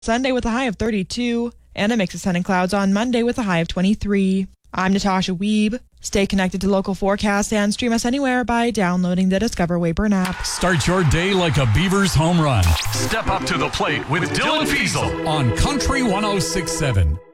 Sunday with a high of 32, and a mix of sun and clouds on Monday with a high of 23. I'm Natasha Wiebe. Stay connected to local forecasts and stream us anywhere by downloading the Discover Wayburn app. Start your day like a Beavers home run. Step up to the plate with Dylan Fiesel on Country 106.7.